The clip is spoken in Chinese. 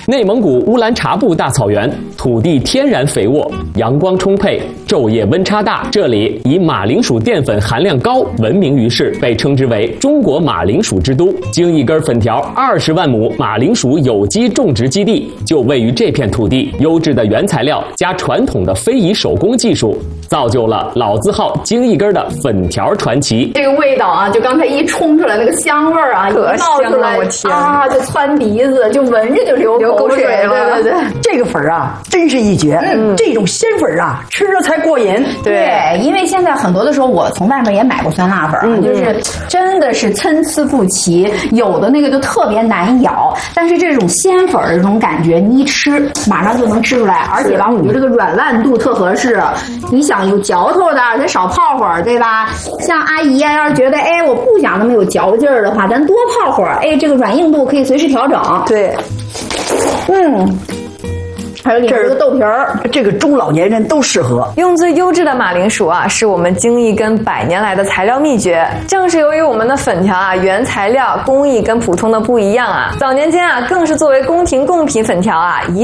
内蒙古乌兰察布大草原土地天然肥沃，阳光充沛，昼夜温差大。这里以马铃薯淀粉含量高闻名于世，被称之为中国马铃薯之都。京一根粉条20万亩马铃薯有机种植基地就位于这片土地，优质的原材料加传统的非遗手工技术，造就了老字号京一根的粉条传奇。 这个味道啊，就刚才一冲出来那个香味儿啊， 可香了，我天啊，就窜鼻子，就闻着就流口水了。对， 这个粉啊，真是一绝。这种鲜粉啊，吃着才过瘾。 对，因为现在很多的时候，我从外面也买过酸辣粉，就是真的是参差不齐，有的那个就特别难咬，但是这种鲜粉的这种感觉，你一吃马上就能吃出来，而且吧，我觉得这个软烂度特合适。你想有嚼头的，得少泡会儿，对吧？像阿姨啊，要是觉得我不想那么有嚼劲儿的话，咱多泡会儿，这个软硬度可以随时调整。 对， 还有里面这个豆皮儿， 这个中老年人都适合。 用最优质的马铃薯啊，是我们京一根100年来的材料秘诀。正是由于我们的粉条啊，原材料工艺跟普通的不一样啊，早年间啊，更是作为宫廷贡品粉条啊，一